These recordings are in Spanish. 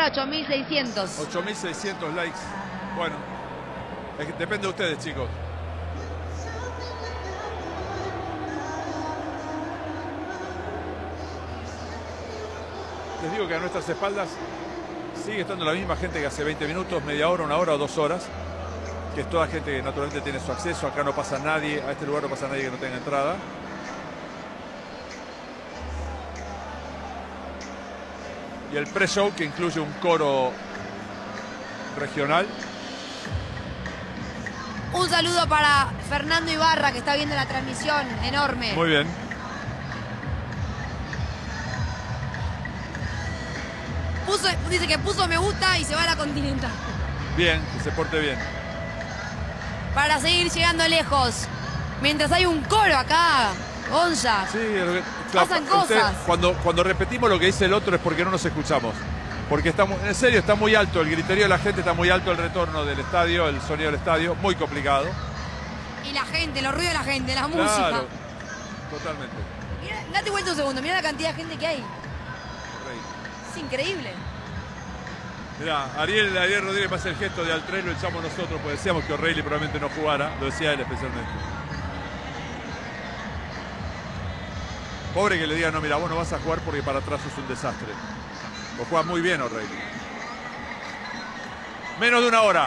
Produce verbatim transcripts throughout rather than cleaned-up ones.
ahora ocho mil seiscientos. ocho mil seiscientos likes. Bueno, es que depende de ustedes, chicos. Les digo que a nuestras espaldas sigue estando la misma gente que hace veinte minutos, media hora, una hora o dos horas. Que es toda gente que naturalmente tiene su acceso. Acá no pasa nadie, a este lugar no pasa nadie que no tenga entrada. Y el pre-show, que incluye un coro regional. Un saludo para Fernando Ibarra, que está viendo la transmisión, enorme. Muy bien. Puso, dice que puso me gusta y se va a la Continental. Bien, que se porte bien. Para seguir llegando lejos. Mientras hay un coro acá, Gonza. Sí, lo que, claro, pasan usted, cosas. Cuando, cuando repetimos lo que dice el otro es porque no nos escuchamos. Porque estamos, en serio, está muy alto el griterío de la gente, está muy alto el retorno del estadio, el sonido del estadio, muy complicado. Y la gente, los ruidos de la gente, la Claro, música. totalmente. Mirá, date vuelta un segundo, mira la cantidad de gente que hay. Rey. Es increíble. Mirá, Ariel, Ariel Rodríguez me hace el gesto de al tres lo echamos nosotros, porque decíamos que O'Reilly probablemente no jugara, lo decía él especialmente. Pobre que le diga, no, mira, vos no vas a jugar porque para atrás es un desastre. Vos jugás muy bien, O'Reilly. Menos de una hora.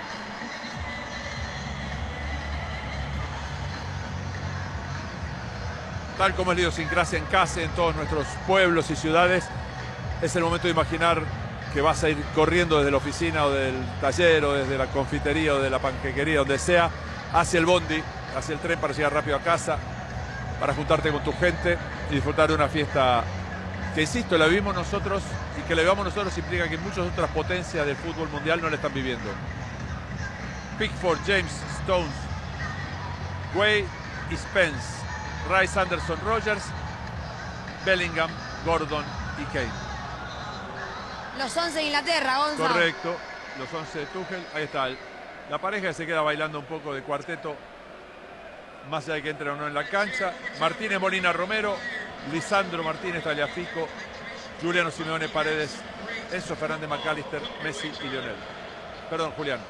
Tal como es la idiosincrasia en casa, en todos nuestros pueblos y ciudades, es el momento de imaginar que vas a ir corriendo desde la oficina o del taller o desde la confitería o de la panquequería, donde sea, hacia el bondi, hacia el tren para llegar rápido a casa, para juntarte con tu gente y disfrutar de una fiesta que, insisto, la vivimos nosotros, y que la vivamos nosotros implica que muchas otras potencias del fútbol mundial no la están viviendo. Pickford, James, Stones, Way y Spence, Rice, Anderson, Rogers, Bellingham, Gordon y Kane. Los once de Inglaterra, Gonza. Correcto, los once de Tuchel, ahí está. La pareja se queda bailando un poco de cuarteto, más allá de que entre o no en la cancha. Martínez, Molina, Romero, Lisandro Martínez, Tagliafico, Juliano Simeone, Paredes, Enzo Fernández, McAllister, Messi y Lionel. Perdón, Julián.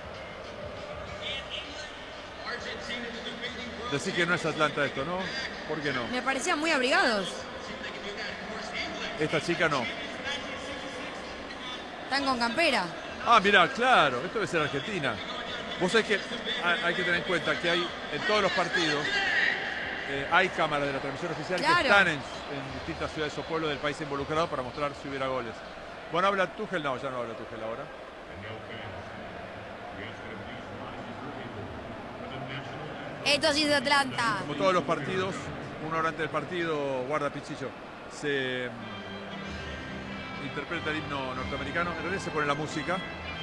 Decir que no es Atlanta esto, ¿no? ¿Por qué no? Me parecían muy abrigados. Esta chica no. Están con campera. Ah, mirá, claro, esto debe ser Argentina. Vos sabés que hay que tener en cuenta que hay en todos los partidos, eh, hay cámaras de la transmisión oficial Claro. que están en, en distintas ciudades o pueblos del país involucrados para mostrar si hubiera goles. Bueno, habla Tuchel, no, ya no habla Tuchel ahora. Esto sí es de Atlanta. Como todos los partidos, una hora antes del partido, guarda Pichillo, se mm, interpreta el himno norteamericano, en realidad se pone la música